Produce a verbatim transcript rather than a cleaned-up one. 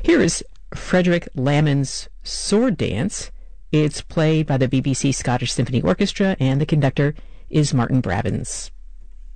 Here is Frederick Lamon's Sword Dance. It's played by the B B C Scottish Symphony Orchestra, and the conductor is Martin Brabants.